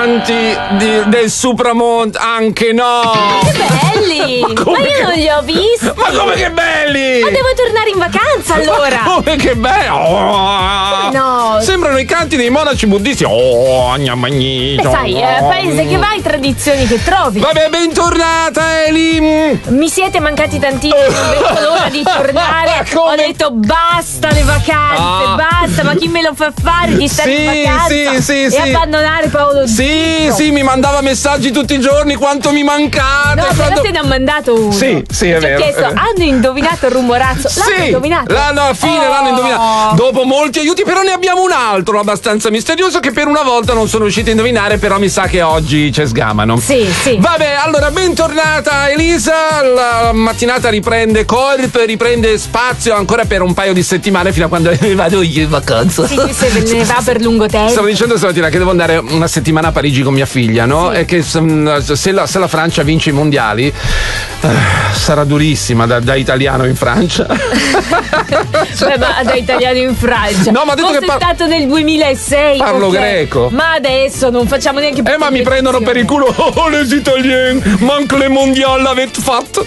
canti del Supramonte, anche no. Che belli! Ma io non li ho visti. Ma come che belli? Ma devo tornare in vacanza allora. Ma come che belli? Oh. No. Sembrano i canti dei monaci buddisti. Sai, paese che vai, tradizioni che trovi. Vabbè, bentornata Eli. Mi siete mancati tantissimo, non vedo l'ora di tornare. Ho detto basta le vacanze, basta, ma chi me lo fa fare di stare in vacanza e abbandonare Paolo Zito? Sì, mi mandava messaggi tutti i giorni, quanto mi mancate. No, però te ne ho mandato uno. Sì, è vero. Ti ho chiesto, hanno indovinato il rumorazzo? L'hanno indovinato? Alla fine l'hanno indovinato. Dopo molti aiuti, però ne abbiamo un altro abbastanza misterioso che per una volta non sono riuscito a indovinare, però mi sa che oggi c'è sgamano. Sì. Vabbè, allora, bentornata Elisa. La mattinata riprende corpo, riprende spazio ancora per un paio di settimane fino a quando vado io in vacanza. Sì, se ne va per lungo tempo. Stavo dicendo stamattina che devo andare una settimana a Parigi con mia figlia, no? Sì. E che se la Francia vince i mondiali sarà durissima da italiano in Francia. Beh, ma da italiano in Francia. No, ma ha detto fosse che stato nel 2006. Parlo greco. Ma adesso non facciamo neanche più. Ma mi prendono per il culo. Oh, les italiens, manque le mondiali l'avete fatto.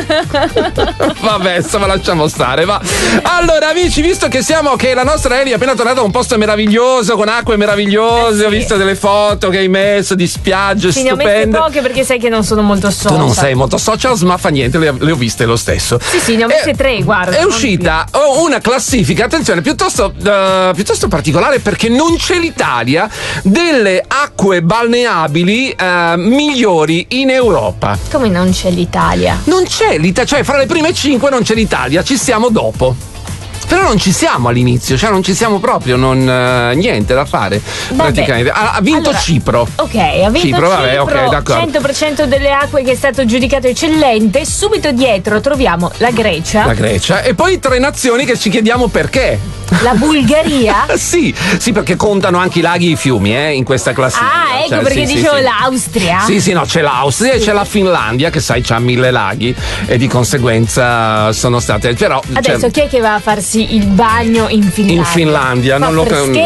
Vabbè, insomma, lasciamo stare, va. Allora, amici, visto che la nostra Eli è appena tornata da un posto meraviglioso, con acque meravigliose, sì. Ho visto delle foto che hai messo di spiagge stupende. Ne ho messe poche perché sai che non sono molto social. Tu non sei molto social, ma fa niente, le ho viste lo stesso. Sì, ne ho messe 3, guarda. È uscita una classifica, attenzione, piuttosto particolare, perché non c'è l'Italia delle acque balneabili migliori in Europa. Come non c'è l'Italia? Non c'è l'Italia, cioè fra le prime 5 non c'è l'Italia, ci siamo dopo. Però non ci siamo all'inizio, cioè non ci siamo proprio, niente da fare. Vabbè. Praticamente. Ha vinto Cipro. Ok, ha vinto Cipro, vabbè, ok, d'accordo. 100% delle acque che è stato giudicato eccellente. Subito dietro troviamo la Grecia. E poi 3 nazioni che ci chiediamo perché. La Bulgaria? Sì, perché contano anche i laghi e i fiumi in questa classifica. Ecco, perché dicevo l'Austria. Sì, no, c'è l'Austria e c'è la Finlandia che sai c'ha 1000 laghi e di conseguenza sono state. Però adesso chi è che va a farsi il bagno in Finlandia? In Finlandia non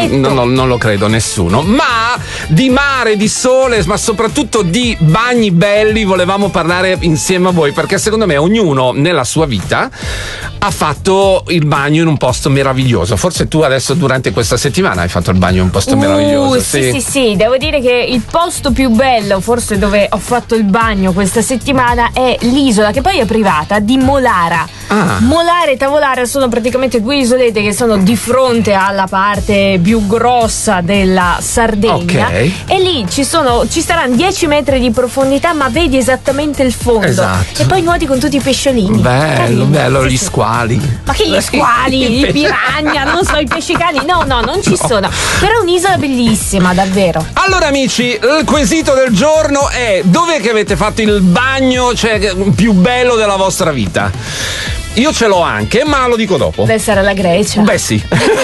lo credo nessuno. Ma di mare, di sole, ma soprattutto di bagni belli volevamo parlare insieme a voi, perché secondo me ognuno nella sua vita ha fatto il bagno in un posto meraviglioso. Forse tu adesso durante questa settimana hai fatto il bagno in un posto meraviglioso. Sì, devo dire che il posto più bello, forse dove ho fatto il bagno questa settimana, è l'isola, che poi è privata, di Molara. Molara e Tavolara sono praticamente 2 isolette che sono di fronte alla parte più grossa della Sardegna. Okay. E lì ci saranno 10 metri di profondità, ma vedi esattamente il fondo. Esatto. E poi nuoti con tutti i pesciolini. Bello, gli squali. Ma che gli squali, i piranha, non so, i pescicani. No, non ci sono. Però è un'isola bellissima, davvero. Allora, amici, il quesito del giorno è: dov'è che avete fatto il bagno, più bello della vostra vita? Io ce l'ho anche, ma lo dico dopo. Deve essere la Grecia. Beh, sì.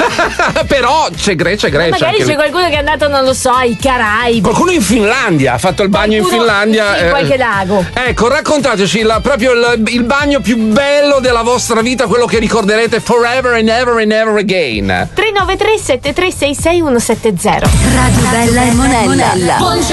Però c'è Grecia. Magari c'è qualcuno che è andato, non lo so, ai Caraibi. Qualcuno in Finlandia ha fatto il bagno in Finlandia. Sì, qualche lago. Ecco, raccontateci proprio il bagno più bello della vostra vita, quello che ricorderete forever and ever again. 393 7366 170. Radio Bella e Monella.